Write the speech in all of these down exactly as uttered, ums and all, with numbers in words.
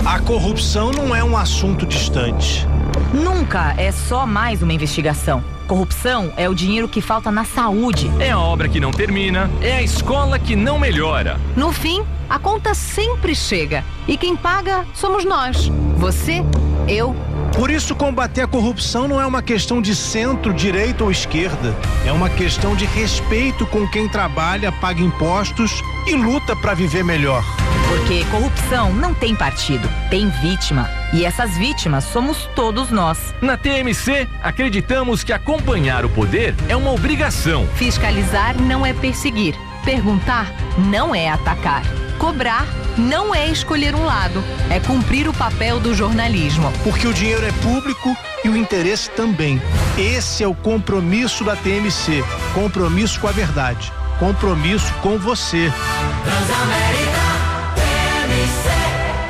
A corrupção não é um assunto distante. Nunca é só mais uma investigação. Corrupção é o dinheiro que falta na saúde. É a obra que não termina, é a escola que não melhora. No fim, a conta sempre chega. E quem paga somos nós. Você, eu. Por isso, combater a corrupção não é uma questão de centro, direita ou esquerda. É uma questão de respeito com quem trabalha, paga impostos e luta para viver melhor. Porque corrupção não tem partido, tem vítima. E essas vítimas somos todos nós. Na T M C, acreditamos que acompanhar o poder é uma obrigação. Fiscalizar não é perseguir. Perguntar não é atacar. Cobrar não é escolher um lado, é cumprir o papel do jornalismo. Porque o dinheiro é público e o interesse também. Esse é o compromisso da T M C. Compromisso com a verdade. Compromisso com você. Transamérica, T M C.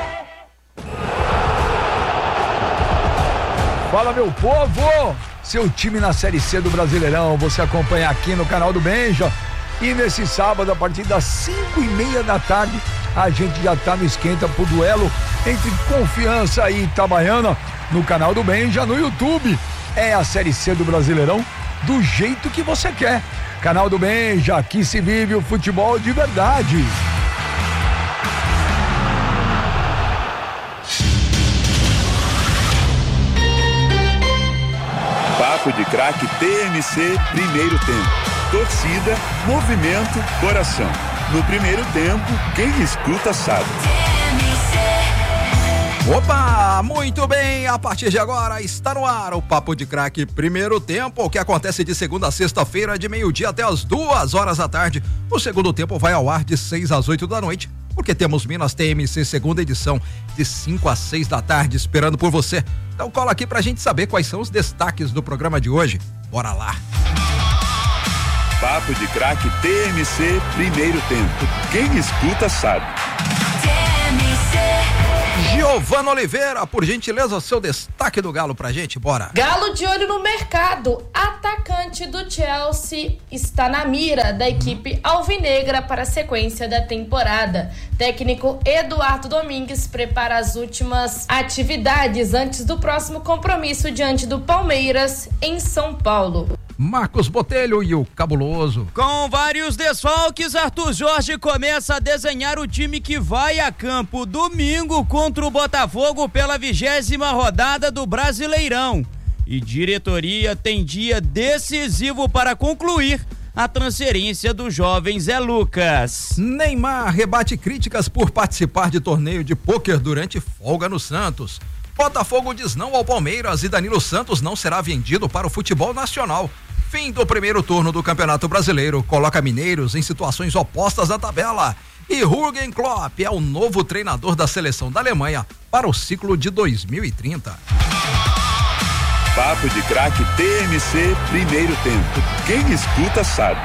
Fala, meu povo! Seu time na Série C do Brasileirão, você acompanha aqui no canal do Benja. E nesse sábado, a partir das cinco e meia da tarde, a gente já tá no esquenta pro duelo entre Confiança e Itabaiana no canal do Benja, no YouTube. É a Série C do Brasileirão do jeito que você quer. Canal do Benja, aqui se vive o futebol de verdade. Papo de Craque T M C, primeiro tempo. Torcida, movimento, coração. No primeiro tempo, quem escuta sabe. Opa, muito bem, a partir de agora está no ar o Papo de Craque primeiro tempo, que acontece de segunda a sexta-feira, de meio-dia até as duas horas da tarde. O segundo tempo vai ao ar de seis às oito da noite, porque temos Minas T M C segunda edição, de cinco às seis da tarde, esperando por você. Então cola aqui pra gente saber quais são os destaques do programa de hoje. Bora lá. Papo de Craque T M C, primeiro tempo. Quem escuta sabe. Giovana Oliveira, por gentileza, seu destaque do Galo pra gente, bora. Galo de olho no mercado. Atacante do Chelsea está na mira da equipe alvinegra para a sequência da temporada. Técnico Eduardo Domingues prepara as últimas atividades antes do próximo compromisso diante do Palmeiras em São Paulo. Marcos Botelho e o Cabuloso. Com vários desfalques, Arthur Jorge começa a desenhar o time que vai a campo domingo contra o Botafogo pela vigésima rodada do Brasileirão. E diretoria tem dia decisivo para concluir a transferência do jovem Zé Lucas. Neymar rebate críticas por participar de torneio de pôquer durante folga no Santos. Botafogo diz não ao Palmeiras e Danilo Santos não será vendido para o futebol nacional. Fim do primeiro turno do Campeonato Brasileiro coloca mineiros em situações opostas na tabela. E Jürgen Klopp é o novo treinador da seleção da Alemanha para o ciclo de dois mil e trinta. Papo de Craque T M C, primeiro tempo. Quem escuta sabe.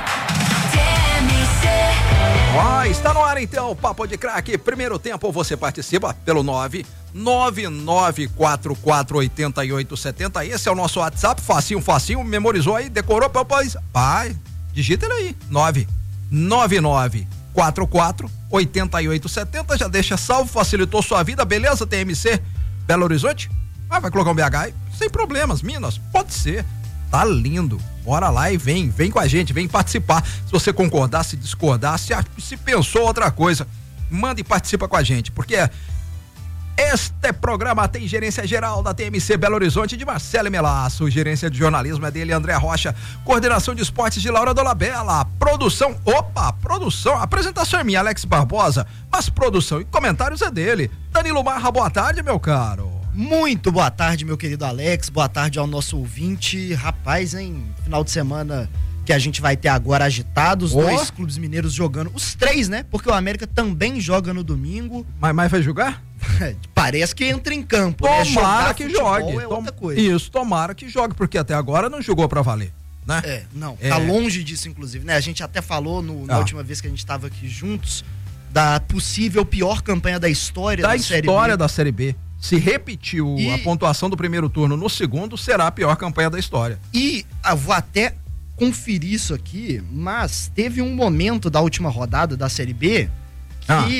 Ó, oh, está no ar então o Papo de Craque primeiro tempo. Você participa pelo nove nove nove quatro quatro oito oito sete zero. Esse é o nosso WhatsApp, facinho, facinho, memorizou aí, decorou, papai? Pai, digita ele aí, nove nove nove quatro quatro oito oito sete zero. Já deixa salvo, facilitou sua vida, beleza? T M C Belo Horizonte? Ah, vai colocar um B H aí? Sem problemas, Minas, pode ser. Tá lindo. Bora lá e vem, vem com a gente, vem participar. Se você concordar, se discordar, se, se pensou outra coisa, manda e participa com a gente, porque este programa tem gerência geral da T M C Belo Horizonte de Marcelo Melasso, gerência de jornalismo é dele, André Rocha, coordenação de esportes de Laura Dolabella, produção, opa, produção, apresentação é minha, Alex Barbosa, mas produção e comentários é dele, Danilo Marra, boa tarde, meu caro. Muito boa tarde, meu querido Alex, boa tarde ao nosso ouvinte. Rapaz, hein, final de semana que a gente vai ter agora agitado, os oh. dois clubes mineiros jogando, os três, né, porque o América também joga no domingo. Mas, mas vai jogar? Parece que entra em campo, tomara, né? Jogar que jogue, é outra coisa. Isso, tomara que jogue, porque até agora não jogou pra valer, né? É, não, é. Tá longe disso, inclusive, né, a gente até falou no, na ah. última vez que a gente tava aqui juntos, da possível pior campanha da história da, da Série B. Da história da Série B. Se repetiu e... a pontuação do primeiro turno no segundo, será a pior campanha da história. E eu vou até conferir isso aqui, mas teve um momento da última rodada da Série B que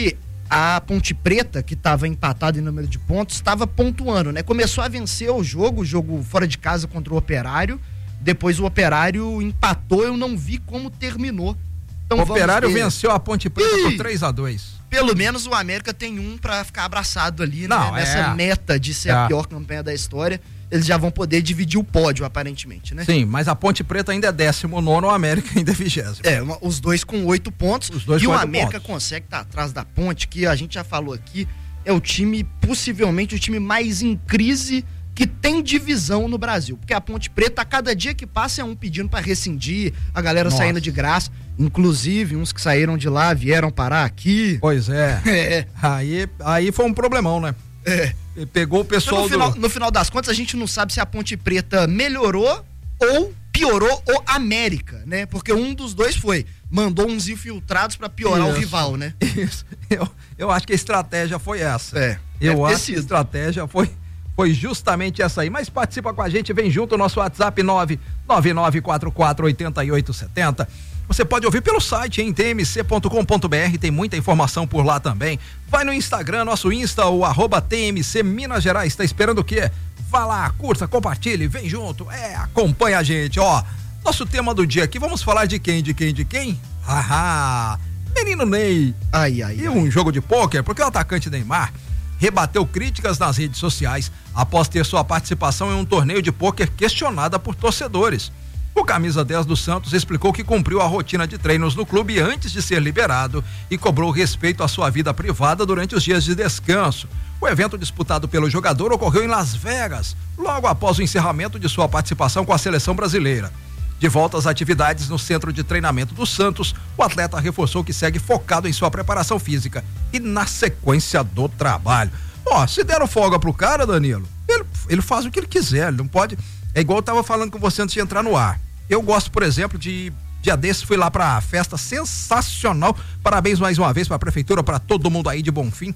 a Ponte Preta, que estava empatada em número de pontos, estava pontuando, né? Começou a vencer o jogo, o jogo fora de casa contra o Operário. Depois o Operário empatou, eu não vi como terminou. Então, o Operário venceu a Ponte Preta Ih, por três a dois. Pelo menos o América tem um pra ficar abraçado ali, não, né? Nessa é. meta de ser é. a pior campanha da história. Eles já vão poder dividir o pódio, aparentemente, né? Sim, mas a Ponte Preta ainda é décimo nono, o América ainda é vigésimo. É, uma, os dois com oito pontos. Os dois e com o oito América pontos. consegue estar atrás da Ponte, que a gente já falou aqui, é o time, possivelmente, o time mais em crise que tem divisão no Brasil. Porque a Ponte Preta, a cada dia que passa, é um pedindo para rescindir, a galera Nossa. saindo de graça. Inclusive, uns que saíram de lá vieram parar aqui. Pois é. É. Aí, aí foi um problemão, né? É. Pegou o pessoal no, final, do... no final das contas, a gente não sabe se a Ponte Preta melhorou ou piorou o América, né? Porque um dos dois foi, mandou uns infiltrados pra piorar Isso. o rival, né? Isso. Eu, eu acho que a estratégia foi essa. É. Eu deve ter acho que a sido. estratégia foi, foi justamente essa aí. Mas participa com a gente, vem junto, nosso WhatsApp nove nove nove quatro quatro oito oito sete zero. Você pode ouvir pelo site em t m c ponto com ponto b r, tem muita informação por lá também. Vai no Instagram, nosso Insta, o arroba T M C Minas Gerais. Tá esperando o quê? Vá lá, curta, compartilhe, vem junto, é, acompanha a gente, ó. Nosso tema do dia aqui, vamos falar de quem, de quem, de quem? Haha, menino Ney. Ai, ai, E ai. um jogo de pôquer, porque o atacante Neymar rebateu críticas nas redes sociais após ter sua participação em um torneio de pôquer questionada por torcedores. O camisa dez do Santos explicou que cumpriu a rotina de treinos no clube antes de ser liberado e cobrou respeito à sua vida privada durante os dias de descanso. O evento disputado pelo jogador ocorreu em Las Vegas, logo após o encerramento de sua participação com a seleção brasileira. De volta às atividades no centro de treinamento do Santos, o atleta reforçou que segue focado em sua preparação física e na sequência do trabalho. Ó, se deram folga pro cara, Danilo, ele, ele faz o que ele quiser, ele não pode... É igual eu tava falando com você antes de entrar no ar. Eu gosto, por exemplo, de dia desses fui lá pra festa sensacional. Parabéns mais uma vez pra prefeitura, pra todo mundo aí de Bonfim.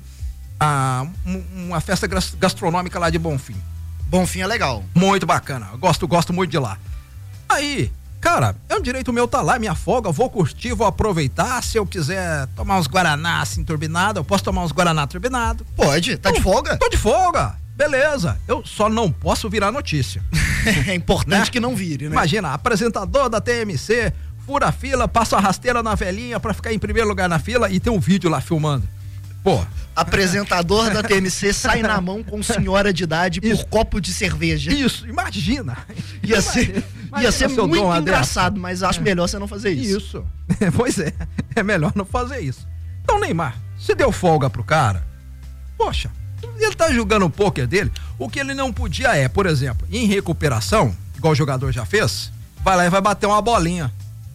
Ah, um, uma festa gastronômica lá de Bonfim. Bonfim é legal. Muito bacana. Gosto, gosto muito de lá. Aí, cara, é um direito meu tá lá, minha folga, vou curtir, vou aproveitar. Se eu quiser tomar uns guaraná assim turbinado, eu posso tomar uns guaraná turbinado. Pode, tá de folga? Tô de folga. Beleza, eu só não posso virar notícia. É importante Né? que não vire, né? Imagina, apresentador da T M C, fura a fila, passa a rasteira na velhinha pra ficar em primeiro lugar na fila e tem um vídeo lá filmando. Pô. Apresentador da T M C sai na mão com senhora de idade por Isso. copo de cerveja. Isso, imagina. Ia ser, Imagina ia ser se eu dou muito uma engraçado, dessa. mas acho melhor você não fazer isso. Isso. Pois é, é melhor não fazer isso. Então, Neymar, se deu folga pro cara, poxa, ele tá jogando o pôquer dele, o que ele não podia é, por exemplo, em recuperação, igual o jogador já fez, vai lá e vai bater uma bolinha.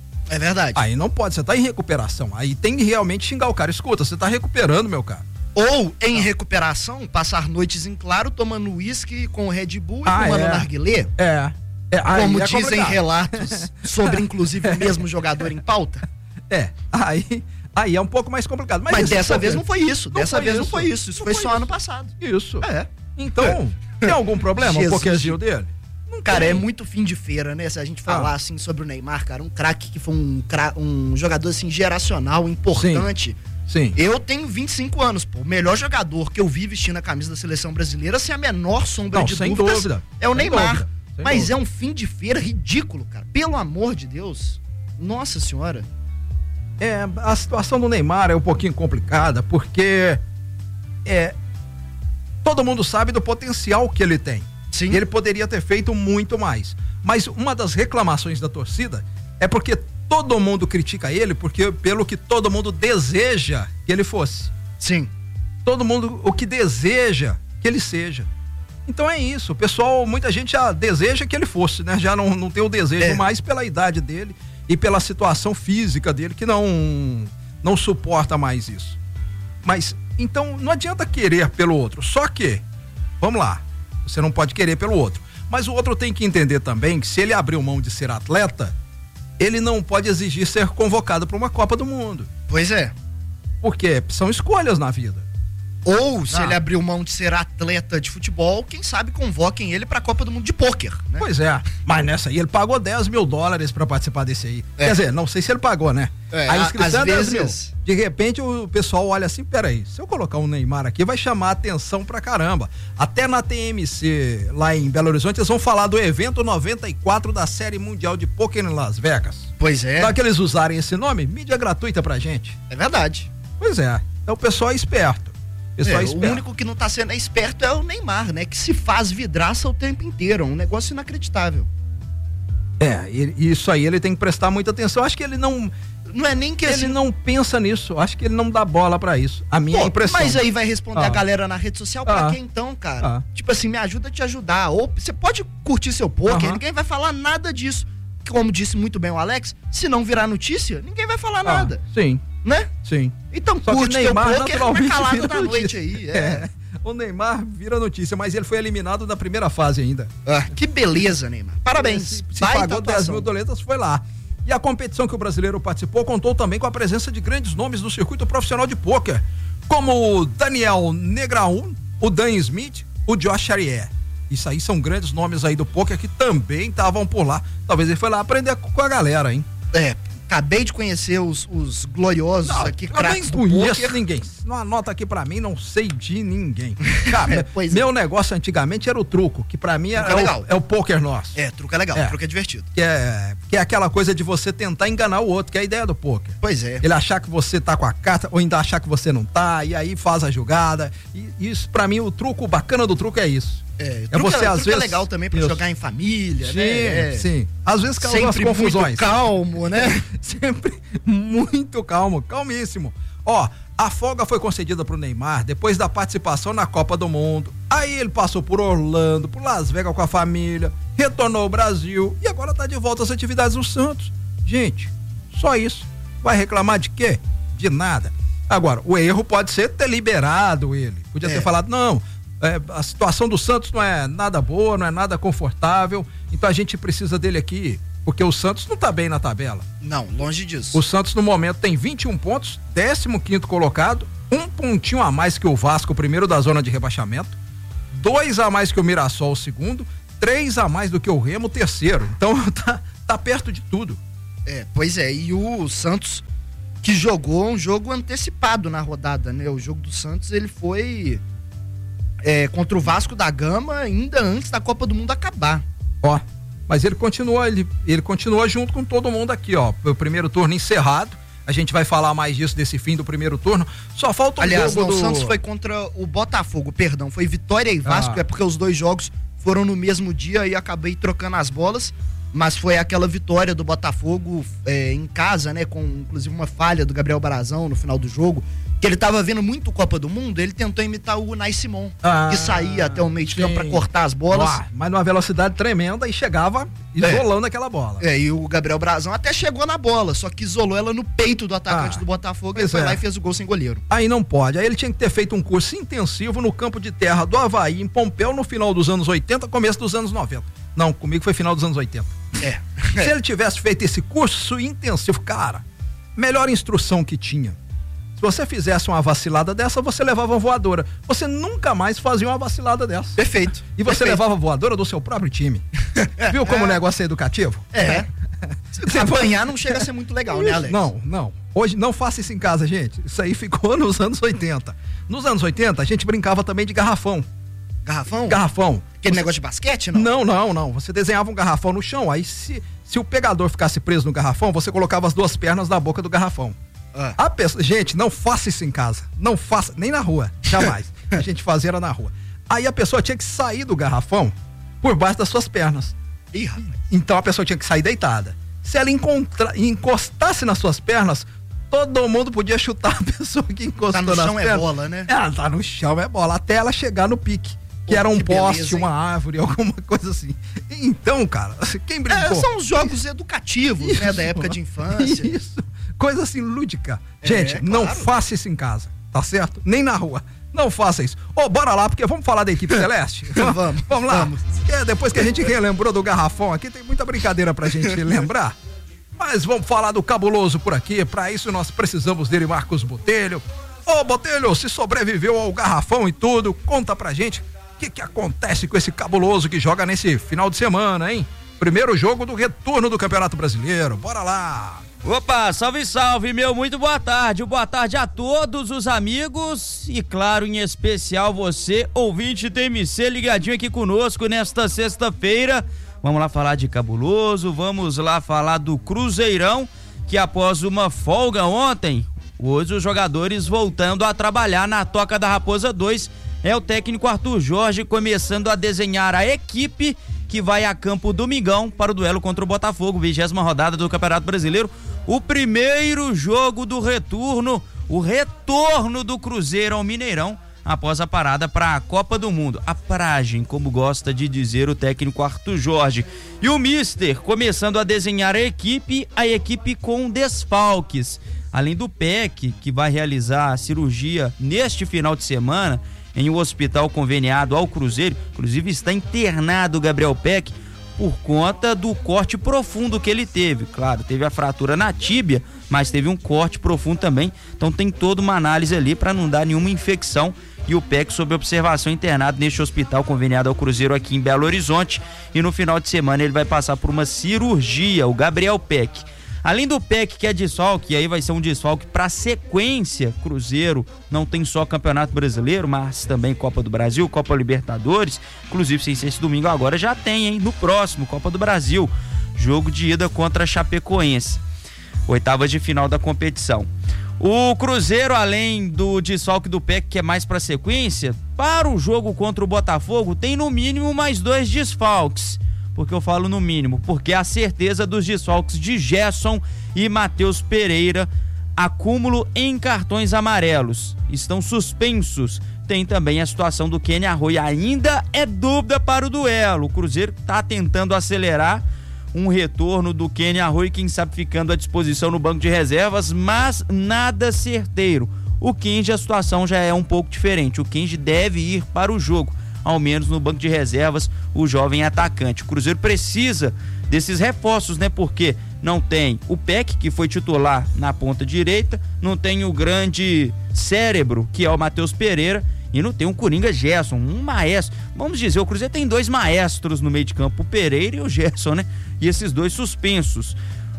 É verdade. Aí não pode, você tá em recuperação, aí tem que realmente xingar o cara. Escuta, você tá recuperando, meu cara. Ou, em recuperação, passar noites em claro, tomando uísque com o Red Bull e Ah, fumando é. narguilé. É. é aí Como é dizem complicado. relatos sobre, inclusive, o mesmo jogador em pauta. É, aí, aí é um pouco mais complicado. Mas, Mas esse dessa pôquer- vez não foi isso. não Dessa foi vez não isso. foi isso. Isso Não foi foi só isso. ano passado. Isso. É. Então, tem algum problema o Jesus. pôquerzinho dele? Não Cara, tem. é muito fim de feira, né? Se a gente falar Ah. assim sobre o Neymar, cara, um craque que foi um, cra- um jogador assim geracional, importante. Sim. Eu tenho vinte e cinco anos, pô. O melhor jogador que eu vi vestindo a camisa da seleção brasileira, sem a menor sombra Não, de sem dúvidas, dúvida. é o Sem Neymar. dúvida. Sem Mas dúvida. é um fim de feira ridículo, cara. Pelo amor de Deus. Nossa senhora. É, a situação do Neymar é um pouquinho complicada, porque é, todo mundo sabe do potencial que ele tem. Sim. E ele poderia ter feito muito mais. Mas uma das reclamações da torcida é porque todo mundo critica ele, porque pelo que todo mundo deseja que ele fosse. Sim. Todo mundo o que deseja que ele seja. Então é isso, o pessoal, muita gente já deseja que ele fosse, né? Já não, não tem o desejo É. mais pela idade dele e pela situação física dele, que não, não suporta mais isso. Mas, então, não adianta querer pelo outro, só que, vamos lá, você não pode querer pelo outro, mas o outro tem que entender também que se ele abriu mão de ser atleta, ele não pode exigir ser convocado para uma Copa do Mundo. Pois é. Porque são escolhas na vida. Ou, se Ah. ele abriu mão de ser atleta de futebol, quem sabe convoquem ele pra Copa do Mundo de Pôquer, né? Pois é, mas nessa aí ele pagou dez mil dólares pra participar desse aí. É. Quer dizer, não sei se ele pagou, né? É, a a- inscrição às é dez vezes- mil. De repente o pessoal olha assim, peraí, se eu colocar um Neymar aqui vai chamar atenção pra caramba. Até na T M C, lá em Belo Horizonte, eles vão falar do evento noventa e quatro da Série Mundial de Pôquer em Las Vegas. Pois é. Só que eles usarem esse nome, mídia gratuita pra gente. É verdade. Pois é, então o pessoal é esperto. O pessoal É, é o esperto. único que não tá sendo esperto é o Neymar, né? Que se faz vidraça o tempo inteiro. É um negócio inacreditável. É, e- isso aí ele tem que prestar muita atenção. Acho que ele não. Não é nem que ele assim- não pensa nisso. Acho que ele não dá bola pra isso. A minha Pô, impressão. mas aí vai responder Ah. a galera na rede social pra Ah. quem então, cara? Ah. Tipo assim, me ajuda a te ajudar. Ou você pode curtir seu poker, Aham. ninguém vai falar nada disso. Como disse muito bem o Alex, se não virar notícia, ninguém vai falar Ah, nada. Sim. Né? Sim. Então Só que curte teu Neymar poker, naturalmente mas calado vira da noite notícia. aí. É. O Neymar vira notícia, mas ele foi eliminado da primeira fase ainda. Ah, que beleza, Neymar. Parabéns. Se, se Baita pagou dez atuação. mil doletas, foi lá. E a competição que o brasileiro participou contou também com a presença de grandes nomes do circuito profissional de pôquer, como o Daniel Negraun, o Dan Smith, o Josh Charrier. Isso aí são grandes nomes aí do pôquer que também estavam por lá. Talvez ele foi lá aprender com a galera, hein? É, acabei de conhecer os, os gloriosos aqui, eu craques nem do conheço poker. ninguém. Não anota aqui pra mim, não sei de ninguém. Cara, É, pois meu negócio antigamente era o truco, que pra mim Truco é, é o, legal. é o poker nosso. É, truque é legal, É. truque é divertido. Que é, que é aquela coisa de você tentar enganar o outro, que é a ideia do poker. Pois é. Ele achar que você tá com a carta, ou ainda achar que você não tá, e aí faz a jogada. E isso, pra mim, o truco, o bacana do truco é isso. É, É truque, você, é, às truque é vezes- legal também pra Isso. jogar em família, Sim, né? É. sim. Às vezes causa umas Sempre confusões. muito calmo, né? Sempre muito calmo, calmíssimo. Ó, a folga foi concedida pro Neymar depois da participação na Copa do Mundo. Aí ele passou por Orlando, por Las Vegas com a família, retornou ao Brasil e agora tá de volta às atividades do Santos. Gente, só isso. Vai reclamar de quê? De nada. Agora, o erro pode ser ter liberado ele. Podia É. ter falado, não, é, a situação do Santos não é nada boa, não é nada confortável, então a gente precisa dele aqui, porque o Santos não tá bem na tabela. Não, longe disso. O Santos no momento tem vinte e um pontos, décimo quinto colocado, um pontinho a mais que o Vasco, o primeiro da zona de rebaixamento, dois a mais que o Mirassol, o segundo, três a mais do que o Remo, o terceiro. Então tá, tá perto de tudo. É, pois é, e o Santos que jogou um jogo antecipado na rodada, né? O jogo do Santos, ele foi é, contra o Vasco da Gama ainda antes da Copa do Mundo acabar. Ó, mas ele continua, ele, ele continua junto com todo mundo aqui, ó. O primeiro turno encerrado. A gente vai falar mais disso desse fim do primeiro turno. Só falta um Aliás, jogo não, o do... Santos foi contra o Botafogo, perdão, foi Vitória e Vasco, Ah. é porque os dois jogos foram no mesmo dia e acabei trocando as bolas, mas foi aquela vitória do Botafogo é, em casa, né, com inclusive uma falha do Gabriel Barazão no final do jogo, que ele tava vendo muito Copa do Mundo, ele tentou imitar o Unai Simon, Ah, que saía até o meio de campo sim. pra cortar as bolas. Ah, mas numa velocidade tremenda e chegava isolando aquela bola. É, e o Gabriel Barazão até chegou na bola, só que isolou ela no peito do atacante Ah, do Botafogo e pois foi é. lá e fez o gol sem goleiro. Aí não pode. Aí ele tinha que ter feito um curso intensivo no campo de terra do Avaí, em Pompéu, no final dos anos oitenta, começo dos anos noventa. Não, comigo foi final dos anos oitenta. É. Se ele tivesse feito esse curso intensivo, cara, melhor instrução que tinha. Se você fizesse uma vacilada dessa, você levava uma voadora. Você nunca mais fazia uma vacilada dessa. Perfeito. E você Perfeito. levava a voadora do seu próprio time. Viu como o negócio é educativo? É. Se apanhar não chega a ser muito legal, né, Alex? Não, não. Hoje não faça isso em casa, gente. Isso aí ficou nos anos oitenta. Nos anos oitenta, a gente brincava também de garrafão. Garrafão? Garrafão. Aquele negócio de basquete, não? Não, não, não. Você desenhava um garrafão no chão, aí se, se o pegador ficasse preso no garrafão, você colocava as duas pernas na boca do garrafão. Ah. A pessoa, gente, não faça isso em casa. Não faça, nem na rua, jamais. A gente fazia era na rua. Aí a pessoa tinha que sair do garrafão por baixo das suas pernas. Ih, rapaz. Então a pessoa tinha que sair deitada. Se ela encontra, encostasse nas suas pernas, todo mundo podia chutar a pessoa que encostou Tá no nas chão é pernas. bola, né? Ela tá no chão, é bola. Até ela chegar no pique. Que Pô, era um que poste, beleza, hein? uma árvore, alguma coisa assim. Então, cara, quem brincou? É, são os jogos educativos, né, da Isso. época de infância. Isso. Coisa assim lúdica. É, Gente, não claro. faça isso em casa, tá certo? Nem na rua. Não faça isso. Ô, bora lá, porque vamos falar da equipe celeste? Vamos, Vamos lá. vamos. É, depois que a gente relembrou do garrafão aqui, tem muita brincadeira pra gente lembrar. Mas vamos falar do cabuloso por aqui. Pra isso nós precisamos dele, Marcos Botelho. Ô, Botelho, se sobreviveu ao garrafão e tudo, conta pra gente o que que acontece com esse cabuloso que joga nesse final de semana, hein? Primeiro jogo do retorno do Campeonato Brasileiro, bora lá! Opa, salve, salve, meu, muito boa tarde, boa tarde a todos os amigos e claro, em especial você, ouvinte T M C, ligadinho aqui conosco nesta sexta-feira. Vamos lá falar de cabuloso, vamos lá falar do Cruzeirão, que após uma folga ontem, hoje os jogadores voltando a trabalhar na Toca da Raposa dois, é o técnico Arthur Jorge começando a desenhar a equipe que vai a campo domingão para o duelo contra o Botafogo, vigésima rodada do Campeonato Brasileiro, o primeiro jogo do retorno, o retorno do Cruzeiro ao Mineirão, após a parada para a Copa do Mundo, a paragem, como gosta de dizer o técnico Arthur Jorge. E o Mister começando a desenhar a equipe, a equipe com desfalques, além do Peck, que vai realizar a cirurgia neste final de semana, em um hospital conveniado ao Cruzeiro, inclusive está internado o Gabriel Peck por conta do corte profundo que ele teve. Claro, teve a fratura na tíbia, mas teve um corte profundo também, então tem toda uma análise ali para não dar nenhuma infecção. E o Peck sob observação internado neste hospital conveniado ao Cruzeiro aqui em Belo Horizonte, e no final de semana ele vai passar por uma cirurgia, o Gabriel Peck. Além do Peck, que é desfalque, e aí vai ser um desfalque para sequência, Cruzeiro não tem só Campeonato Brasileiro, mas também Copa do Brasil, Copa Libertadores, inclusive sem ser esse domingo agora já tem, hein, no próximo, Copa do Brasil, jogo de ida contra a Chapecoense, oitavas de final da competição. O Cruzeiro, além do desfalque do Peck, que é mais para sequência, para o jogo contra o Botafogo, tem no mínimo mais dois desfalques. Porque eu falo no mínimo, porque a certeza dos desfalques de Gerson e Matheus Pereira, acúmulo em cartões amarelos, estão suspensos. Tem também a situação do Kenny Arroyo, ainda é dúvida para o duelo. O Cruzeiro está tentando acelerar um retorno do Kenny Arroyo, quem sabe ficando à disposição no banco de reservas, mas nada certeiro. O Kenji, a situação já é um pouco diferente. O Kenji deve ir para o jogo, ao menos no banco de reservas, o jovem atacante. O Cruzeiro precisa desses reforços, né? Porque não tem o Peck, que foi titular na ponta direita, não tem o grande cérebro, que é o Matheus Pereira, e não tem um Coringa Gerson, um maestro. Vamos dizer, o Cruzeiro tem dois maestros no meio de campo, o Pereira e o Gerson, né? E esses dois suspensos.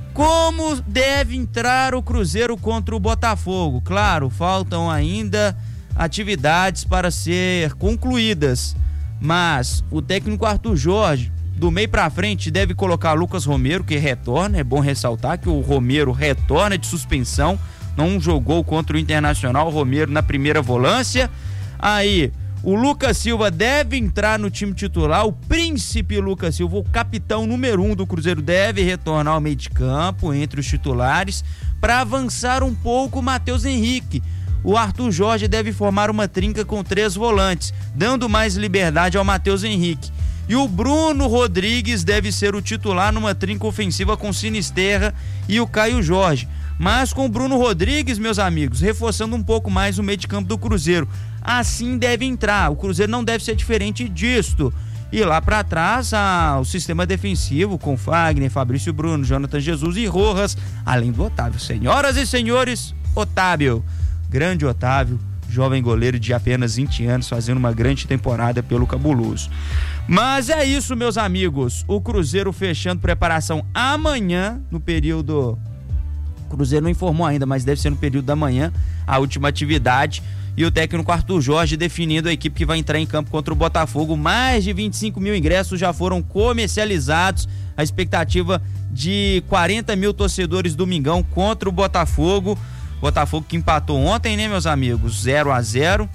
Como deve entrar o Cruzeiro contra o Botafogo? Claro, faltam ainda atividades para ser concluídas, mas o técnico Arthur Jorge, do meio pra frente, deve colocar Lucas Romero, que retorna. É bom ressaltar que o Romero retorna de suspensão, não jogou contra o Internacional, o Romero na primeira volância. Aí o Lucas Silva deve entrar no time titular, o príncipe Lucas Silva, o capitão número um do Cruzeiro, deve retornar ao meio de campo entre os titulares, para avançar um pouco o Matheus Henrique. O Arthur Jorge deve formar uma trinca com três volantes, dando mais liberdade ao Matheus Henrique. E o Bruno Rodrigues deve ser o titular numa trinca ofensiva com Sinisterra e o Caio Jorge. Mas com o Bruno Rodrigues, meus amigos, reforçando um pouco mais o meio de campo do Cruzeiro. Assim deve entrar. O Cruzeiro não deve ser diferente disto. E lá para trás, ah, o sistema defensivo com Fagner, Fabrício Bruno, Jonathan Jesus e Rojas, além do Otávio. Senhoras e senhores, Otávio. Grande Otávio, jovem goleiro de apenas vinte anos, fazendo uma grande temporada pelo Cabuloso. Mas é isso, meus amigos. O Cruzeiro fechando preparação amanhã, no período... O Cruzeiro não informou ainda, mas deve ser no período da manhã, a última atividade. E o técnico Arthur Jorge definindo a equipe que vai entrar em campo contra o Botafogo. Mais de vinte e cinco mil ingressos já foram comercializados. A expectativa de quarenta mil torcedores domingão contra o Botafogo. Botafogo que empatou ontem, né, meus amigos? zero a zero.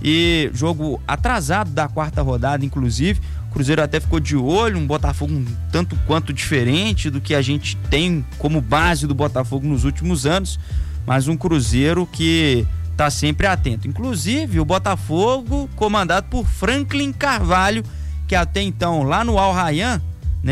E jogo atrasado da quarta rodada, inclusive. O Cruzeiro até ficou de olho, um Botafogo um tanto quanto diferente do que a gente tem como base do Botafogo nos últimos anos. Mas um Cruzeiro que tá sempre atento. Inclusive, o Botafogo comandado por Franklin Carvalho, que até então, lá no Al Rayyan, né,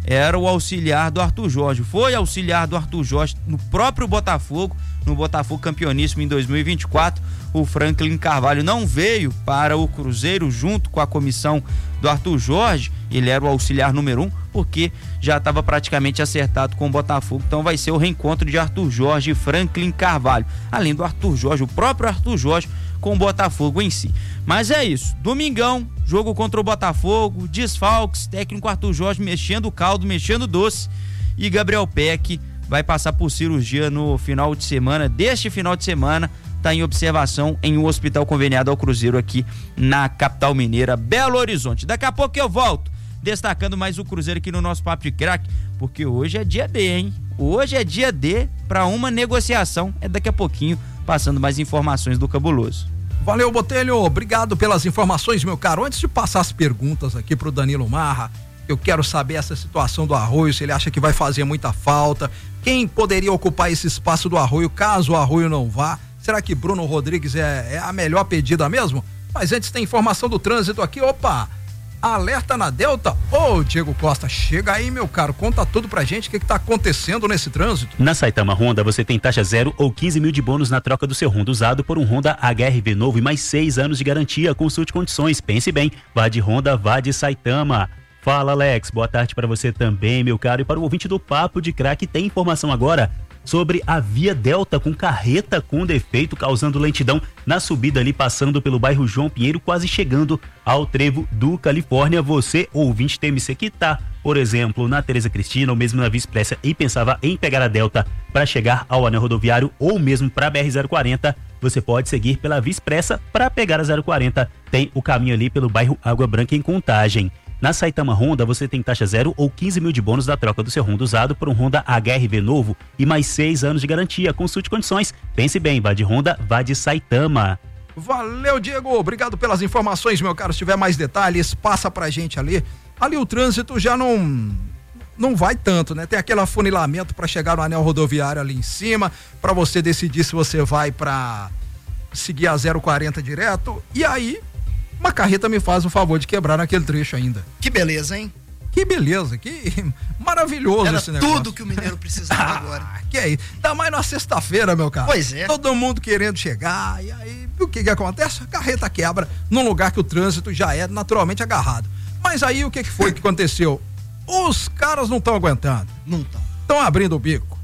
era o auxiliar do Arthur Jorge. Foi auxiliar do Arthur Jorge no próprio Botafogo, no Botafogo campeoníssimo em dois mil e vinte e quatro. O Franklin Carvalho não veio para o Cruzeiro junto com a comissão do Arthur Jorge. Ele era o auxiliar número um, porque já estava praticamente acertado com o Botafogo. Então vai ser o reencontro de Arthur Jorge e Franklin Carvalho. Além do Arthur Jorge, o próprio Arthur Jorge com o Botafogo em si. Mas é isso, domingão, jogo contra o Botafogo, desfalques, técnico Arthur Jorge mexendo o caldo, mexendo o doce, e Gabriel Peck vai passar por cirurgia no final de semana, deste final de semana, está em observação em um hospital conveniado ao Cruzeiro aqui na capital mineira, Belo Horizonte. Daqui a pouco eu volto, destacando mais o Cruzeiro aqui no nosso Papo de Craque, porque hoje é dia D, hein? Hoje é dia D para uma negociação, é daqui a pouquinho, passando mais informações do Cabuloso. Valeu, Botelho, obrigado pelas informações, meu caro. Antes de passar as perguntas aqui pro Danilo Marra, eu quero saber essa situação do Arroio, se ele acha que vai fazer muita falta, quem poderia ocupar esse espaço do Arroio, caso o Arroio não vá. Será que Bruno Rodrigues é, é a melhor pedida mesmo? Mas antes tem informação do trânsito aqui, opa, alerta na Delta. Ô, Diego Costa, chega aí, meu caro, conta tudo pra gente, o que que tá acontecendo nesse trânsito. Na Saitama Honda, você tem taxa zero ou quinze mil de bônus na troca do seu Honda usado por um Honda H R V novo e mais seis anos de garantia. Consulte condições, pense bem, vá de Honda, vá de Saitama. Fala, Alex, boa tarde para você também, meu caro, e para o ouvinte do Papo de Craque, tem informação agora sobre a Via Delta com carreta com defeito, causando lentidão na subida ali, passando pelo bairro João Pinheiro, quase chegando ao trevo do Califórnia. Você, ouvinte T M C, que tá, por exemplo, na Tereza Cristina ou mesmo na Via Expressa e pensava em pegar a Delta para chegar ao anel rodoviário ou mesmo para a B R zero quarenta, você pode seguir pela Via Expressa para pegar a zero quarenta. Tem o caminho ali pelo bairro Água Branca em Contagem. Na Saitama Honda, você tem taxa zero ou quinze mil de bônus da troca do seu Honda usado por um Honda H R V novo e mais seis anos de garantia. Consulte condições. Pense bem, vá de Honda, vá de Saitama. Valeu, Diego, obrigado pelas informações, meu caro. Se tiver mais detalhes, passa pra gente ali. Ali o trânsito já não não vai tanto, né? Tem aquele afunilamento para chegar no anel rodoviário ali em cima, para você decidir se você vai para seguir a zero quarenta direto. E aí uma carreta me faz o favor de quebrar naquele trecho ainda. Que beleza, hein? Que beleza, que maravilhoso. Era esse negócio. Tudo que o mineiro precisava agora. Que é isso? Ainda mais na sexta-feira, meu cara. Pois é. Todo mundo querendo chegar, e aí o que que acontece? A carreta quebra num lugar que o trânsito já é naturalmente agarrado. Mas aí o que que foi que aconteceu? Os caras não estão aguentando. Não estão. Estão abrindo o bico.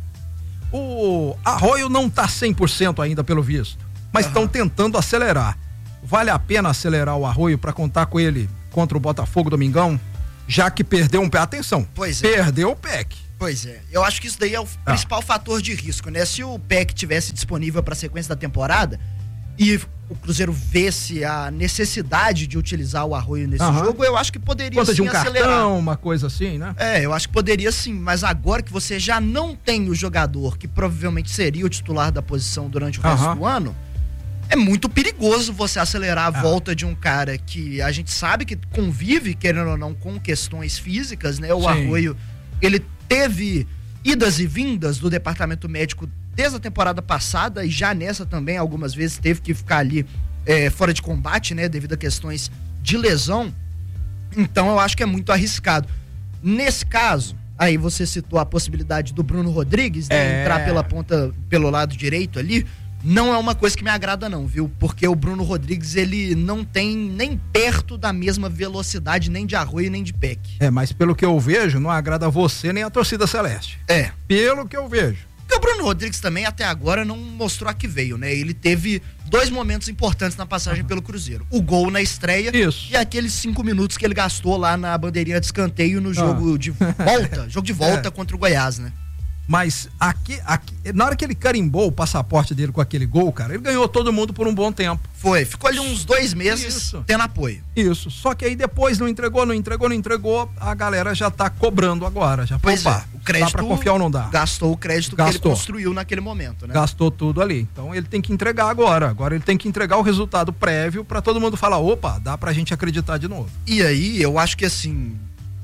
O Arroio não tá cem por cento ainda, pelo visto, mas estão uhum. tentando acelerar. Vale a pena acelerar o Arroio para contar com ele contra o Botafogo domingão, já que perdeu um pé. Atenção, pois é. Perdeu o P E C. Pois é, eu acho que isso daí é o ah. principal fator de risco, né? Se o P E C tivesse disponível para a sequência da temporada e o Cruzeiro vesse a necessidade de utilizar o Arroio nesse Aham. jogo, eu acho que poderia Conta sim de um acelerar. Cartão, uma coisa assim, né? É, eu acho que poderia sim, mas agora que você já não tem o jogador que provavelmente seria o titular da posição durante o resto Aham. do ano, é muito perigoso você acelerar a Ah. volta de um cara que a gente sabe que convive, querendo ou não, com questões físicas, né? O Sim. Arroio, ele teve idas e vindas do departamento médico desde a temporada passada e já nessa também, algumas vezes, teve que ficar ali é, fora de combate, né? Devido a questões de lesão. Então eu acho que é muito arriscado. Nesse caso, aí você citou a possibilidade do Bruno Rodrigues, né? É. Entrar pela ponta, pelo lado direito ali. Não é uma coisa que me agrada não, viu? Porque o Bruno Rodrigues, ele não tem nem perto da mesma velocidade, nem de Arroio, nem de P E C. É, mas pelo que eu vejo, não agrada você nem a torcida celeste. É. Pelo que eu vejo. Porque o Bruno Rodrigues também, até agora, não mostrou a que veio, né? Ele teve dois momentos importantes na passagem uhum. pelo Cruzeiro. O gol na estreia. Isso. E aqueles cinco minutos que ele gastou lá na bandeirinha de escanteio no jogo ah. de volta, jogo de volta é. contra o Goiás, né? Mas aqui, aqui, na hora que ele carimbou o passaporte dele com aquele gol, cara, ele ganhou todo mundo por um bom tempo. Foi, ficou ali uns dois meses Isso. tendo apoio. Isso, só que aí depois não entregou, não entregou, não entregou, a galera já tá cobrando agora, já pois opa, é, o crédito, dá pra confiar ou não dá? Gastou o crédito gastou. que ele construiu naquele momento, né? Gastou tudo ali, então ele tem que entregar agora, agora ele tem que entregar o resultado prévio pra todo mundo falar, opa, dá pra gente acreditar de novo. E aí, eu acho que assim,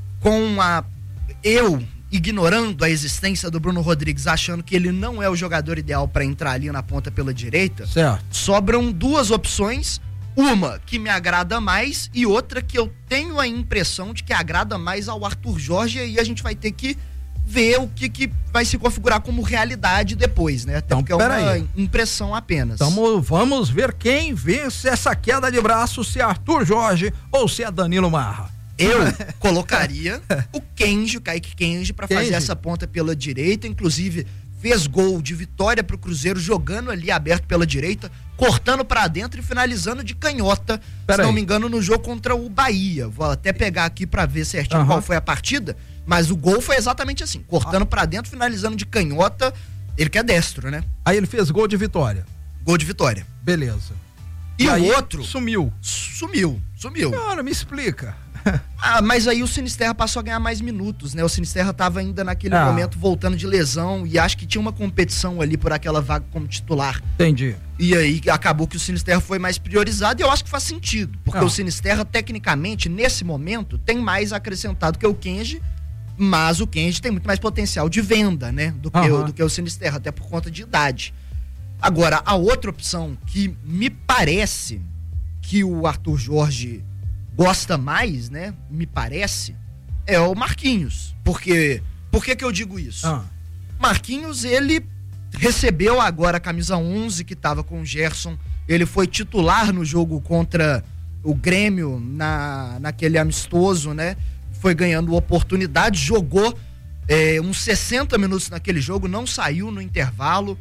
com a... eu... ignorando a existência do Bruno Rodrigues, achando que ele não é o jogador ideal para entrar ali na ponta pela direita, certo. Sobram duas opções, Uma que me agrada mais e outra que eu tenho a impressão de que agrada mais ao Arthur Jorge, e aí a gente vai ter que ver o que, que vai se configurar como realidade depois, né? Até então, porque é uma aí. impressão apenas. Então vamos ver quem vence essa queda de braço, se é Arthur Jorge ou se é Danilo Marra. Eu colocaria o Kenji, o Kaique Kenji, pra Kenji. fazer essa ponta pela direita, inclusive fez gol de vitória pro Cruzeiro, jogando ali aberto pela direita, cortando pra dentro e finalizando de canhota, Pera se não aí. me engano, no jogo contra o Bahia. Vou até pegar aqui pra ver certinho Aham. qual foi a partida, mas o gol foi exatamente assim, cortando pra dentro, finalizando de canhota, ele que é destro, né? Aí ele fez gol de vitória. Gol de vitória. Beleza. E, E o aí, outro... Sumiu. Sumiu, sumiu. Cara, me explica. Ah, mas aí o Sinisterra passou a ganhar mais minutos, né? O Sinisterra tava ainda naquele Ah. momento voltando de lesão e acho que tinha uma competição ali por aquela vaga como titular. Entendi. E aí acabou que o Sinisterra foi mais priorizado e eu acho que faz sentido, porque Ah. o Sinisterra, tecnicamente, nesse momento, tem mais acrescentado que o Kenji, mas o Kenji tem muito mais potencial de venda, né? Do que, o, Aham. do que o Sinisterra, até por conta de idade. Agora, a outra opção que me parece que o Arthur Jorge gosta mais, né? Me parece, é o Marquinhos. Porque, por que que eu digo isso? Ah. Marquinhos, ele recebeu agora a camisa onze que estava com o Gerson. Ele foi titular no jogo contra o Grêmio, na, naquele amistoso, né? Foi ganhando oportunidade, jogou é, uns sessenta minutos naquele jogo, não saiu no intervalo.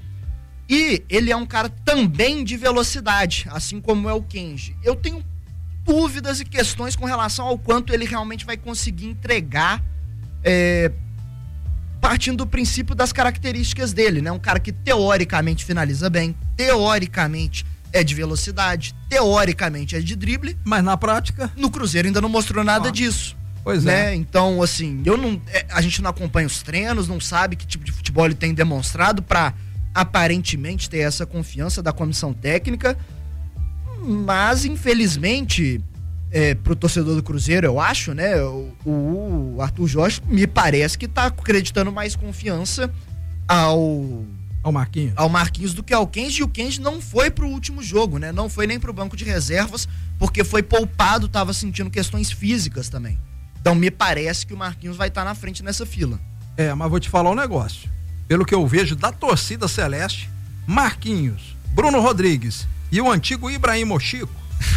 E ele é um cara também de velocidade, assim como é o Kenji. Eu tenho dúvidas e questões com relação ao quanto ele realmente vai conseguir entregar, é, partindo do princípio das características dele, né? Um cara que teoricamente finaliza bem, teoricamente é de velocidade, teoricamente é de drible, mas na prática no Cruzeiro ainda não mostrou nada Ah, disso. Pois né? é. Então, assim, eu não, é, a gente não acompanha os treinos, não sabe que tipo de futebol ele tem demonstrado para aparentemente ter essa confiança da comissão técnica. Mas, infelizmente, é, pro torcedor do Cruzeiro, eu acho, né? O, o Arthur Jorge me parece que tá acreditando mais confiança ao, ao Marquinhos. ao Marquinhos do que ao Kenji. E o Kenji não foi pro último jogo, né? Não foi nem pro banco de reservas, porque foi poupado, tava sentindo questões físicas também. Então, me parece que o Marquinhos vai estar na frente nessa fila. É, mas vou te falar um negócio. Pelo que eu vejo da torcida celeste, Marquinhos, Bruno Rodrigues e o antigo Ibrahim Chico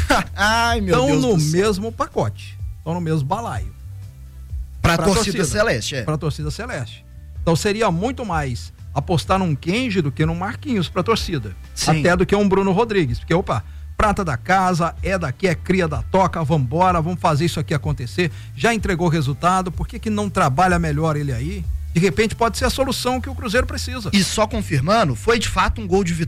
Ai, meu estão Deus no do céu. mesmo pacote, estão no mesmo balaio. Pra, torcida, celeste, é. Pra torcida celeste. Então seria muito mais apostar num Kenji do que num Marquinhos pra torcida. Sim. Até do que um Bruno Rodrigues. Porque, opa, prata da casa, é daqui, é cria da toca, vambora, vamos fazer isso aqui acontecer. Já entregou resultado, por que que não trabalha melhor ele aí? De repente pode ser a solução que o Cruzeiro precisa. E só confirmando, foi de fato um gol de vitória